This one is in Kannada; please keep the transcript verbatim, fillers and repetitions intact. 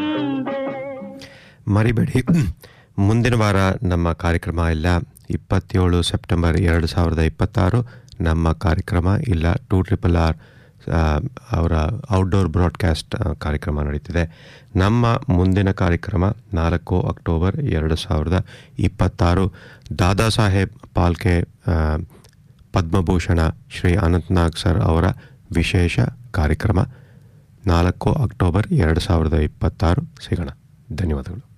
ಮರಿಬೇಡಿ, ಮುಂದಿನ ವಾರ ನಮ್ಮ ಕಾರ್ಯಕ್ರಮ ಇಲ್ಲ. ಇಪ್ಪತ್ತೇಳು ಸೆಪ್ಟೆಂಬರ್ ಎರಡು ಸಾವಿರದ ಇಪ್ಪತ್ತಾರು ನಮ್ಮ ಕಾರ್ಯಕ್ರಮ ಇಲ್ಲ. ಟೂ ಟ್ರಿಪಲ್ ಆರ್ ಅವರ ಔಟ್ಡೋರ್ ಬ್ರಾಡ್ಕಾಸ್ಟ್ ಕಾರ್ಯಕ್ರಮ ನಡೀತಿದೆ. ನಮ್ಮ ಮುಂದಿನ ಕಾರ್ಯಕ್ರಮ ನಾಲ್ಕು ಅಕ್ಟೋಬರ್ ಎರಡು ಸಾವಿರದ ಇಪ್ಪತ್ತಾರು ದಾದಾ ಸಾಹೇಬ್ ಪಾಲ್ಕೆ ಪದ್ಮಭೂಷಣ ಶ್ರೀ ಅನಂತನಾಗ್ ಸರ್ ಅವರ ವಿಶೇಷ ಕಾರ್ಯಕ್ರಮ. ನಾಲ್ಕು ಅಕ್ಟೋಬರ್ ಎರಡು ಸಾವಿರದ ಇಪ್ಪತ್ತಾರು ಸಿಗೋಣ. ಧನ್ಯವಾದಗಳು.